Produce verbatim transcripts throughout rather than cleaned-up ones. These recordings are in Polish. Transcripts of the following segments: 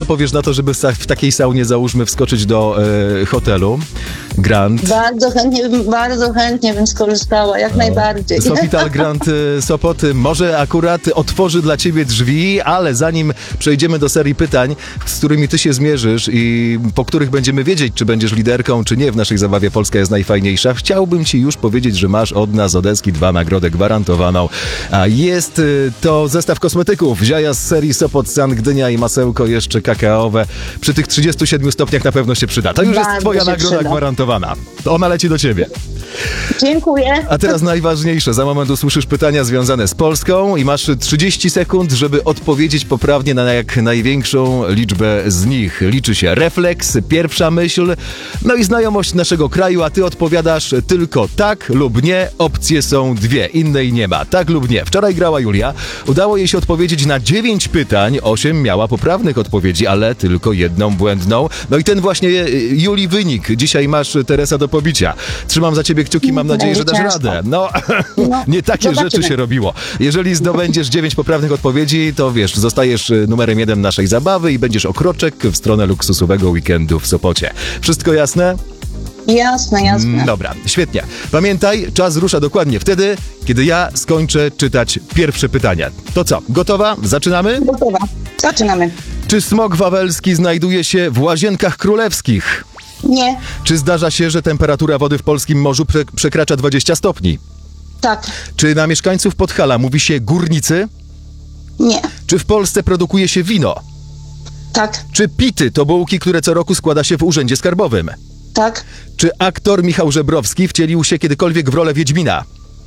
powiesz na to, żeby w takiej saunie, załóżmy, wskoczyć do e, hotelu Grand? Bardzo chętnie, bym- bardzo chętnie bym skorzystała, jak najbardziej. Sofitel Grand e, Sopot może akurat otworzy dla ciebie drzwi, ale zanim przejdziemy do serii pytań, z którymi ty się zmierzysz i po których będziemy wiedzieć, czy będziesz liderką, czy nie w naszej zabawie Polska jest najfajniejsza, chciałbym ci już powiedzieć, że masz od nas od Eski dwa nagrodę gwarantowaną. A jest y, to zestaw kosmetyków. Ziaja z serii Sopot, San Gdynia i masełko jeszcze kakaowe. Przy tych trzydziestu siedmiu stopniach na pewno się przyda. To już jest Bardzo twoja się nagroda przyda. gwarantowana. Ona leci do ciebie. Dziękuję. A teraz najważniejsze. Za moment usłyszysz pytania związane z Polską i masz trzydzieści sekund, żeby odpowiedzieć poprawnie na jak największą liczbę z nich. Liczy się refleks, pierwsza myśl, no i znajomość naszego kraju, a ty odpowiadasz tylko tak lub nie. Opcje są dwie, innej nie ma. Tak lub nie. Wczoraj grała Julia. Udało jej się odpowiedzieć na dziewięć pytań. Osiem miała poprawnych odpowiedzi, ale tylko jedną błędną. No i ten właśnie y, Julii wynik. Dzisiaj masz, Teresa, do pobicia. Trzymam za ciebie kciuki, mam nadzieję, że dasz Ciężko. radę. No, No, nie takie zobaczymy. rzeczy się robiło. Jeżeli zdobędziesz dziewięć poprawnych odpowiedzi, to wiesz, zostajesz y, numerem jeden naszej zabawy i będziesz o kroczek w stronę luksusowego weekendu w Sopocie. Wszystko jasne? Jasne, jasne. Dobra, świetnie. Pamiętaj, czas rusza dokładnie wtedy, kiedy ja skończę czytać pierwsze pytania. To co, gotowa? Zaczynamy? Gotowa. Zaczynamy. Czy smok wawelski znajduje się w Łazienkach Królewskich? Nie. Czy zdarza się, że temperatura wody w polskim morzu pre- przekracza dwadzieścia stopni? Tak. Czy na mieszkańców Podhala mówi się górnicy? Nie. Czy w Polsce produkuje się wino? Tak. Czy pity to bułki, które co roku składa się w Urzędzie Skarbowym? Tak. Czy aktor Michał Żebrowski wcielił się kiedykolwiek w rolę Wiedźmina?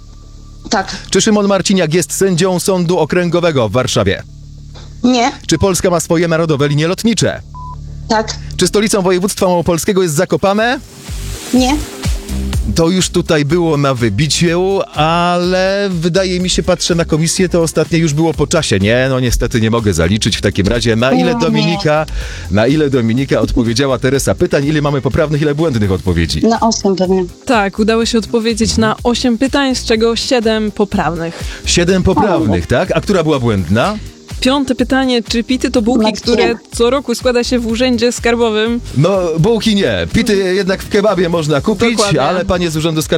Tak. Czy Szymon Marciniak jest sędzią Sądu Okręgowego w Warszawie? Nie. Czy Polska ma swoje narodowe linie lotnicze? Tak. Czy stolicą województwa małopolskiego jest Zakopane? Nie. To już tutaj było na wybiciu, ale wydaje mi się, patrzę na komisję, to ostatnie już było po czasie. Nie, no niestety nie mogę zaliczyć w takim razie. Na ile Nie. Dominika, na ile Dominika odpowiedziała Teresa pytań, ile mamy poprawnych, ile błędnych odpowiedzi? Na osiem pewnie. Tak, udało się odpowiedzieć na osiem pytań, z czego siedem poprawnych. Siedem poprawnych, tak? A która była błędna? Piąte pytanie, czy pity to bułki, Macie. które co roku składa się w Urzędzie Skarbowym? No, bułki nie. Pity jednak w kebabie można kupić, Dokładnie. ale panie z Urzędu Skarbowego